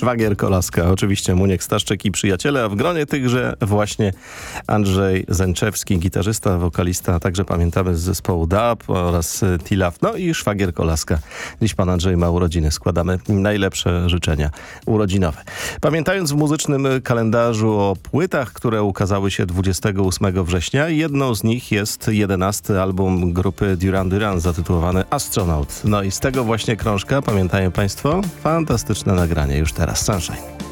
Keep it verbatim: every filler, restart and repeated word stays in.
Szwagier Kolaska, oczywiście Muniek Staszczyk i przyjaciele, a w gronie tychże właśnie Andrzej Zęczewski, gitarzysta, wokalista, a także pamiętamy z zespołu D A B oraz Tilaf, no i Szwagier Kolaska. Dziś pan Andrzej ma urodziny, składamy najlepsze życzenia urodzinowe. Pamiętając w muzycznym kalendarzu o płytach, które ukazały się dwudziestego ósmego września, jedną z nich jest jedenasty album grupy Duran Duran zatytułowany Astronaut. No i z tego właśnie krążka, pamiętają państwo? Fantastyczne nagranie już teraz, Sunshine.